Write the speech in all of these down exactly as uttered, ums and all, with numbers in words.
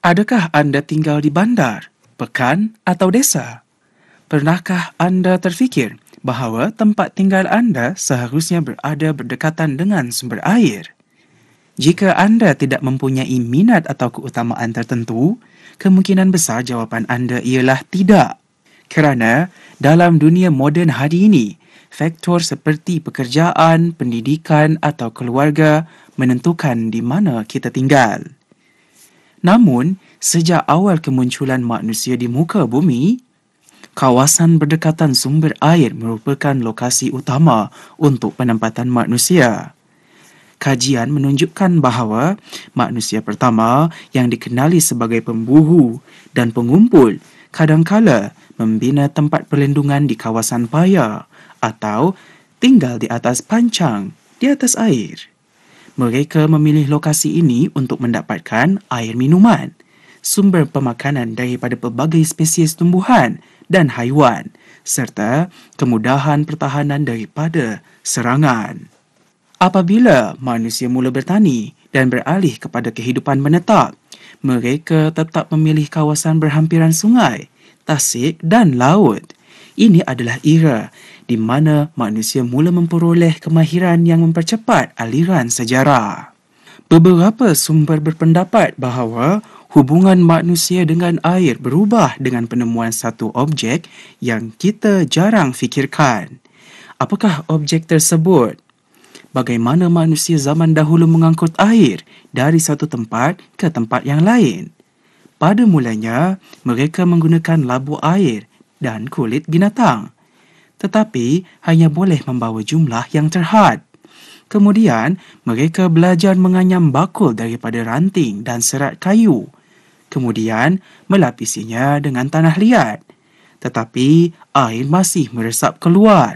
Adakah anda tinggal di bandar, pekan atau desa? Pernahkah anda terfikir bahawa tempat tinggal anda seharusnya berada berdekatan dengan sumber air? Jika anda tidak mempunyai minat atau keutamaan tertentu, kemungkinan besar jawapan anda ialah tidak. Kerana dalam dunia moden hari ini, faktor seperti pekerjaan, pendidikan atau keluarga menentukan di mana kita tinggal. Namun, sejak awal kemunculan manusia di muka bumi, kawasan berdekatan sumber air merupakan lokasi utama untuk penempatan manusia. Kajian menunjukkan bahawa manusia pertama yang dikenali sebagai pemburu dan pengumpul kadangkala membina tempat perlindungan di kawasan paya atau tinggal di atas pancang di atas air. Mereka memilih lokasi ini untuk mendapatkan air minuman, sumber pemakanan daripada pelbagai spesies tumbuhan dan haiwan, serta kemudahan pertahanan daripada serangan. Apabila manusia mula bertani dan beralih kepada kehidupan menetap, mereka tetap memilih kawasan berhampiran sungai, tasik dan laut. Ini adalah era di mana manusia mula memperoleh kemahiran yang mempercepat aliran sejarah. Beberapa sumber berpendapat bahawa hubungan manusia dengan air berubah dengan penemuan satu objek yang kita jarang fikirkan. Apakah objek tersebut? Bagaimana manusia zaman dahulu mengangkut air dari satu tempat ke tempat yang lain? Pada mulanya, mereka menggunakan labu air dan kulit binatang, tetapi hanya boleh membawa jumlah yang terhad. Kemudian, mereka belajar menganyam bakul daripada ranting dan serat kayu. Kemudian, melapisinya dengan tanah liat. Tetapi, air masih meresap keluar.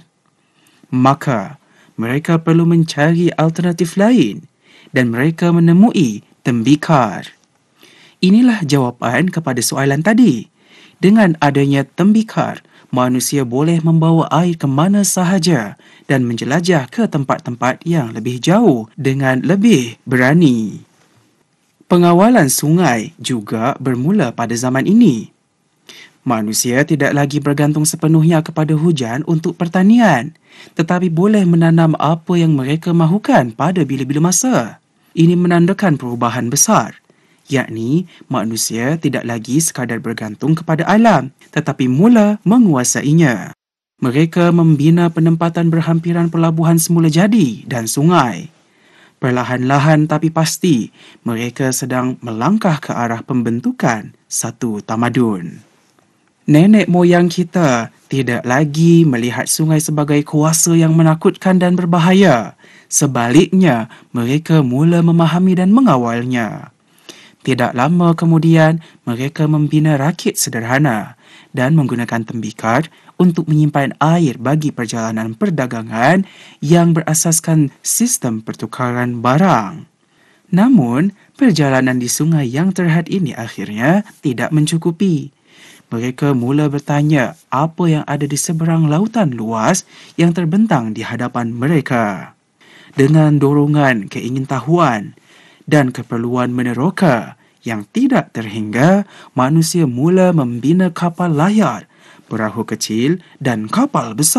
Maka, mereka perlu mencari alternatif lain dan mereka menemui tembikar. Inilah jawapan kepada soalan tadi. Dengan adanya tembikar, manusia boleh membawa air ke mana sahaja dan menjelajah ke tempat-tempat yang lebih jauh dengan lebih berani. Pengawalan sungai juga bermula pada zaman ini. Manusia tidak lagi bergantung sepenuhnya kepada hujan untuk pertanian, tetapi boleh menanam apa yang mereka mahukan pada bila-bila masa. Ini menandakan perubahan besar, yakni manusia tidak lagi sekadar bergantung kepada alam, tetapi mula menguasainya. Mereka membina penempatan berhampiran pelabuhan semula jadi dan sungai. Perlahan-lahan tapi pasti, mereka sedang melangkah ke arah pembentukan satu tamadun. Nenek moyang kita tidak lagi melihat sungai sebagai kuasa yang menakutkan dan berbahaya. Sebaliknya, mereka mula memahami dan mengawalnya. Tidak lama kemudian, mereka membina rakit sederhana dan menggunakan tembikar untuk menyimpan air bagi perjalanan perdagangan yang berasaskan sistem pertukaran barang. Namun, perjalanan di sungai yang terhad ini akhirnya tidak mencukupi. Mereka mula bertanya apa yang ada di seberang lautan luas yang terbentang di hadapan mereka. Dengan dorongan keingintahuan dan keperluan meneroka yang tidak terhingga, manusia mula membina kapal layar, perahu kecil dan kapal besar.